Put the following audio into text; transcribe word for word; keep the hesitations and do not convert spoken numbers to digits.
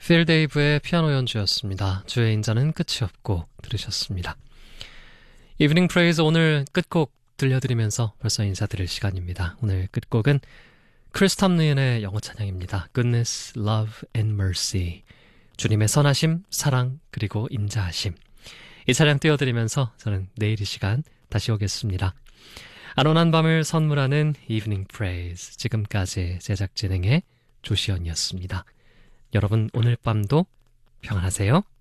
필 데이브의 피아노 연주였습니다. 주의 인자는 끝이 없고 들으셨습니다. 이브닝 프레이즈 오늘 끝곡 들려드리면서 벌써 인사드릴 시간입니다. 오늘 끝곡은 크리스 탐리언의 영어 찬양입니다. Goodness, Love and Mercy. 주님의 선하심, 사랑, 그리고 인자하심. 이 찬양 띄워드리면서 저는 내일 이 시간 다시 오겠습니다. 안온한 밤을 선물하는 이브닝 프레이즈. 지금까지 제작 진행의 조시연이었습니다. 여러분 오늘 밤도 평안하세요.